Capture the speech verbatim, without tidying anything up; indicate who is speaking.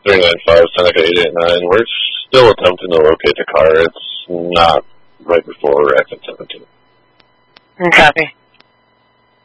Speaker 1: three nine five, Seneca eight eight nine. We're still attempting to locate the car. It's not right before exit seventeen.
Speaker 2: Copy.